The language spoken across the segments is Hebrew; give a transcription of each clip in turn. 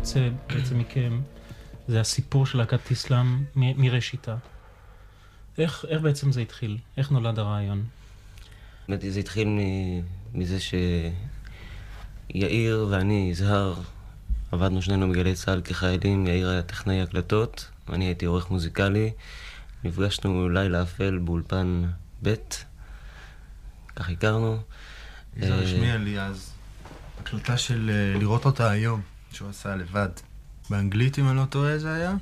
רוצה בעצם מכם, זה הסיפור של להקת תיסלם מראשיתה. איך בעצם זה התחיל? איך נולד הרעיון? זה התחיל מזה שיאיר ואני, יזהר, עבדנו שנינו בגלי צהל כחיילים. יאיר היה טכנאי הקלטות, ואני הייתי עורך מוזיקלי. נפגשנו לילה אפל באולפן ב', כך הכרנו. זה רשמי לי אז הקלטה של לראות אותה היום, שהוא עשה לבד. באנגלית, אם אני לא טועה, זה היה.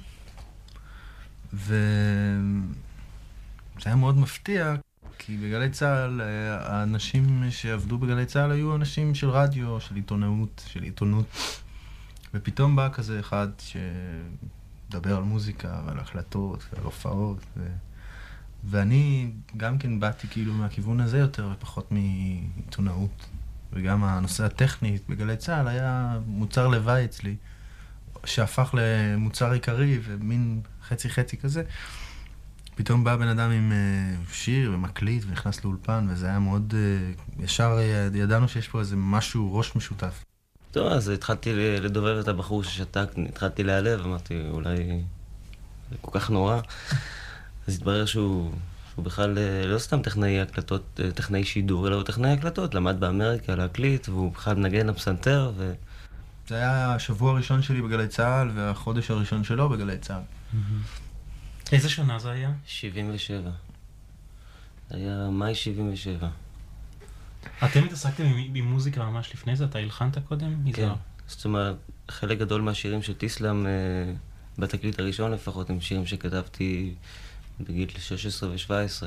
וזה היה מאוד מפתיע, כי בגלי צהל, האנשים שעבדו בגלי צהל היו אנשים של רדיו, של עיתונות. ופתאום בא כזה אחד שדבר על מוזיקה ועל החלטות ועל הופעות. ואני גם כן באתי כאילו מהכיוון הזה יותר ופחות מעיתונאות. וגם הנושא הטכני בגלי צהל היה מוצר לוואי אצלי, שהפך למוצר עיקרי ומין חצי כזה. פתאום בא בן אדם עם שיר ומקליט ונכנס לאולפן, וזה היה מאוד, ישר ידענו שיש פה איזה משהו, ראש משותף. טוב, אז התחלתי לדובב את הבחור ששתק, התחלתי להיעלב, אמרתי, אולי זה כל כך נורא. אז התברר שהוא בכלל לא סתם טכנאי הקלטות, טכנאי שידור, אלא הוא טכנאי הקלטות, למד באמריקה להקליט, והוא בכלל מנגן הפסנתר. זה היה השבוע הראשון שלי בגלי צהל, והחודש הראשון שלו בגלי צהל. איזה שנה זה היה? 77. זה היה מאי 77. אתם התעסקתם עם מוזיקה ממש לפני זה? אתה הלחנת קודם? כן. זאת אומרת, חלק גדול מהשירים של תיסלם, בתקליט הראשון לפחות, הם שירים שכתבתי בגיל 16 ו-17.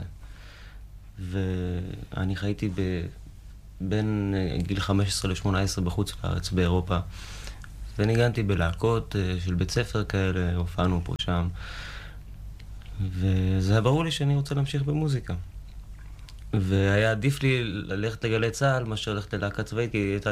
ואני חייתי בין גיל 15 ל-18 בחוץ לארץ, באירופה. וניגנתי בלהקות של בית ספר כאלה, הופענו פה שם. וזה היה ברור לי שאני רוצה להמשיך במוזיקה. והיה עדיף לי ללכת לגלי צהל מאשר ללכת ללהקה צבאית, כי הייתה